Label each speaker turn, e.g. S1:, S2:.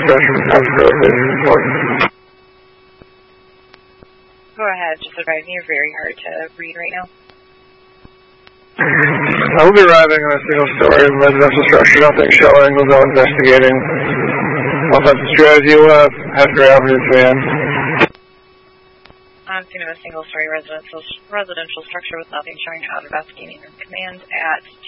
S1: Go ahead, just advise me. You're very hard to read right now.
S2: I will be arriving on a single-story residential structure, nothing showing, was all investigating. Offensive strategy will have ground route van.
S1: I'm seeing a single-story residential structure with nothing showing, out investigating. Command at